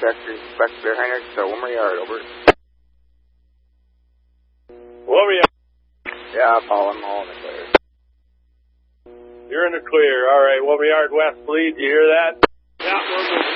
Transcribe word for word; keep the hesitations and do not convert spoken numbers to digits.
Detective Inspector Henricks to Wilmer Yard, over. Wilmer Yard. Yeah, Paul, I'm all in the clear. You're in the clear. All right, Wilmer Yard West Lead, you hear that? Yeah, we're moving.